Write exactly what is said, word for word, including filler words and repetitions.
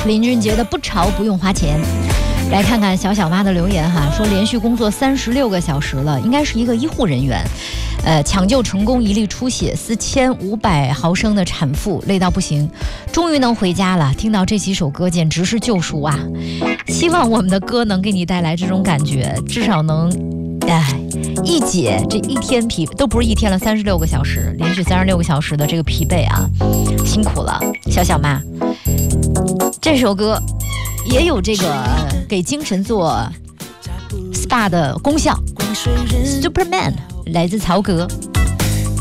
林俊杰的不潮不用花钱。来看看小小妈的留言哈，说连续工作三十六个小时了，应该是一个医护人员，呃，抢救成功一例出血四千五百毫升的产妇，累到不行，终于能回家了。听到这几首歌简直是救赎啊！希望我们的歌能给你带来这种感觉，至少能，哎，一解这一天疲都不是一天了，三十六个小时，连续三十六个小时的这个疲惫啊，辛苦了，小小妈。这首歌也有这个给精神做 S P A 的功效 ，Superman 来自曹格。